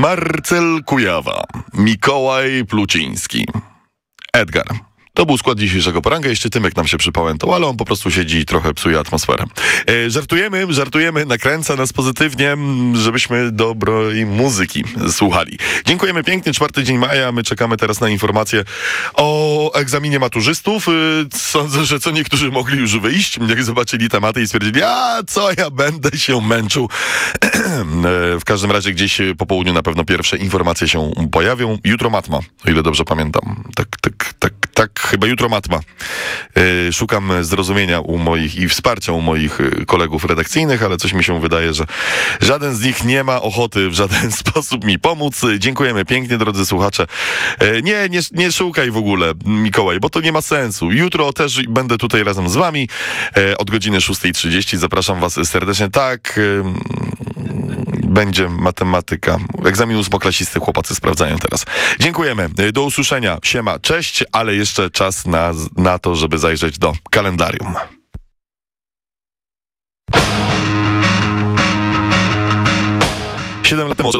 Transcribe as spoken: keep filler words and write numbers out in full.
Marcel Kujawa, Mikołaj Pluciński, Edgar. To był skład dzisiejszego poranka. Jeszcze Tymek nam się przypałętał, ale on po prostu siedzi i trochę psuje atmosferę. E, żartujemy, żartujemy, nakręca nas pozytywnie, żebyśmy dobrej muzyki słuchali. Dziękujemy pięknie. Czwarty dzień maja. My czekamy teraz na informacje o egzaminie maturzystów. E, sądzę, że co niektórzy mogli już wyjść, jak zobaczyli tematy i stwierdzili, a co ja będę się męczył. e, w każdym razie gdzieś po południu na pewno pierwsze informacje się pojawią. Jutro matma, o ile dobrze pamiętam. Tak, tak, tak, tak. Chyba jutro matma. Yy, szukam zrozumienia u moich i wsparcia u moich kolegów redakcyjnych, ale coś mi się wydaje, że żaden z nich nie ma ochoty w żaden sposób mi pomóc. Dziękujemy pięknie, drodzy słuchacze. Yy, nie, nie, nie szukaj w ogóle, Mikołaj, bo to nie ma sensu. Jutro też będę tutaj razem z wami yy, od godziny szósta trzydzieści. Zapraszam was serdecznie. Tak... Yy, będzie matematyka. Egzamin ósmoklasisty chłopacy sprawdzają teraz. Dziękujemy. Do usłyszenia. Siema. Cześć, ale jeszcze czas na, na to, żeby zajrzeć do kalendarium. Siedem lat temu